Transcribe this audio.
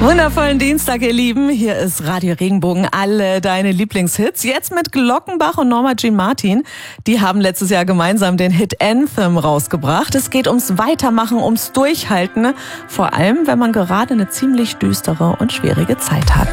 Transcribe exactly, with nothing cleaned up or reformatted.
Wundervollen Dienstag, ihr Lieben. Hier ist Radio Regenbogen, alle deine Lieblingshits. Jetzt mit Glockenbach und Norma Jean Martin. Die haben letztes Jahr gemeinsam den Hit Anthem rausgebracht. Es geht ums Weitermachen, ums Durchhalten. Vor allem, wenn man gerade eine ziemlich düstere und schwierige Zeit hat.